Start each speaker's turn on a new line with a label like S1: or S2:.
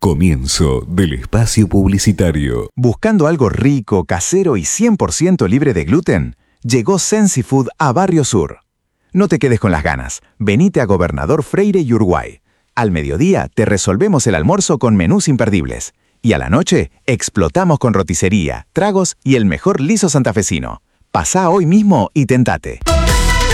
S1: Comienzo del espacio publicitario.
S2: Buscando algo rico, casero y 100% libre de gluten, llegó Sensi Food a Barrio Sur. No te quedes con las ganas, venite a Gobernador Freire y Uruguay. Al mediodía te resolvemos el almuerzo con menús imperdibles. Y a la noche explotamos con roticería, tragos y el mejor liso santafesino. Pasá hoy mismo y tentate.